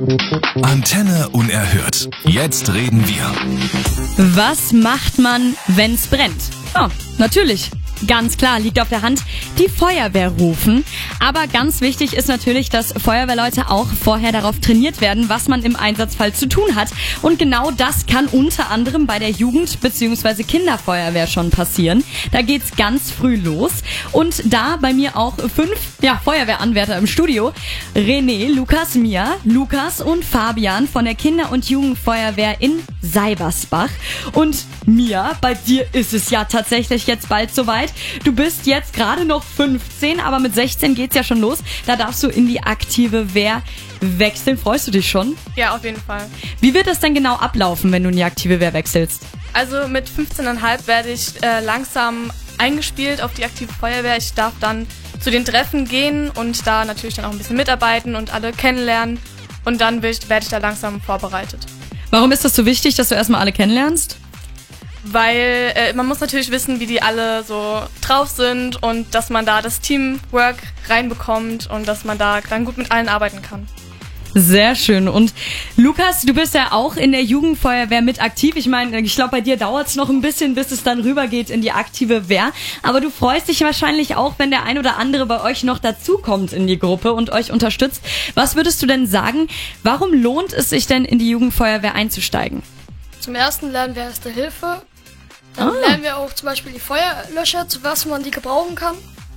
Antenne unerhört. Jetzt reden wir. Was macht man, wenn's brennt? Oh, natürlich. Ganz klar, liegt auf der Hand, die Feuerwehr rufen. Aber ganz wichtig ist natürlich, dass Feuerwehrleute auch vorher darauf trainiert werden, was man im Einsatzfall zu tun hat. Und genau das kann unter anderem bei der Jugend- bzw. Kinderfeuerwehr schon passieren. Da geht's ganz früh los. Und da bei mir auch 5 Feuerwehranwärter im Studio. René, Lukas, Mia, Lukas und Fabian von der Kinder- und Jugendfeuerwehr in Seibersbach. Und Mia, bei dir ist es ja tatsächlich jetzt bald soweit. Du bist jetzt gerade noch 15, aber mit 16 geht's ja schon los. Da darfst du in die aktive Wehr wechseln. Freust du dich schon? Ja, auf jeden Fall. Wie wird das denn genau ablaufen, wenn du in die aktive Wehr wechselst? Also mit 15,5 werde ich langsam eingespielt auf die aktive Feuerwehr. Ich darf dann zu den Treffen gehen und da natürlich dann auch ein bisschen mitarbeiten und alle kennenlernen. Und dann werde ich da langsam vorbereitet. Warum ist das so wichtig, dass du erstmal alle kennenlernst? Weil man muss natürlich wissen, wie die alle so drauf sind und dass man da das Teamwork reinbekommt und dass man da dann gut mit allen arbeiten kann. Sehr schön. Und Lukas, du bist ja auch in der Jugendfeuerwehr mit aktiv. Ich meine, ich glaube, bei dir dauert es noch ein bisschen, bis es dann rübergeht in die aktive Wehr. Aber du freust dich wahrscheinlich auch, wenn der ein oder andere bei euch noch dazukommt in die Gruppe und euch unterstützt. Was würdest du denn sagen, warum lohnt es sich denn, in die Jugendfeuerwehr einzusteigen? Zum ersten lernen wir Erste Hilfe. Dann lernen wir auch zum Beispiel die Feuerlöscher, zu was man die gebrauchen kann.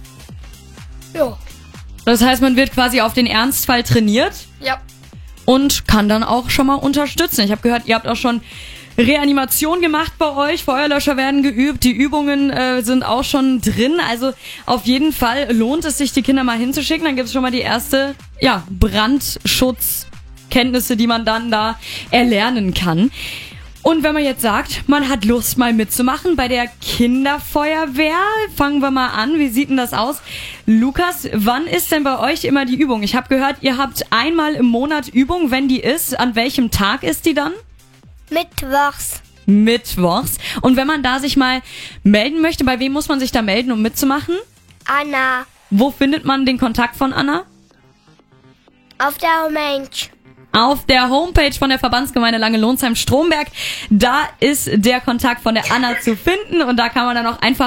Ja. Das heißt, man wird quasi auf den Ernstfall trainiert? Ja. Und kann dann auch schon mal unterstützen. Ich habe gehört, ihr habt auch schon Reanimation gemacht bei euch. Feuerlöscher werden geübt. Die Übungen sind auch schon drin. Also auf jeden Fall lohnt es sich, die Kinder mal hinzuschicken. Dann gibt es schon mal die erste Brandschutzkenntnisse, die man dann da erlernen kann. Und wenn man jetzt sagt, man hat Lust mal mitzumachen bei der Kinderfeuerwehr, fangen wir mal an. Wie sieht denn das aus? Lukas, wann ist denn bei euch immer die Übung? Ich habe gehört, ihr habt einmal im Monat Übung. Wenn die ist, an welchem Tag ist die dann? Mittwochs. Mittwochs. Und wenn man da sich mal melden möchte, bei wem muss man sich da melden, um mitzumachen? Anna. Wo findet man den Kontakt von Anna? Auf der Homepage. Auf der Homepage von der Verbandsgemeinde Langelonsheim-Stromberg. Da ist der Kontakt von der Anna zu finden und da kann man dann auch einfach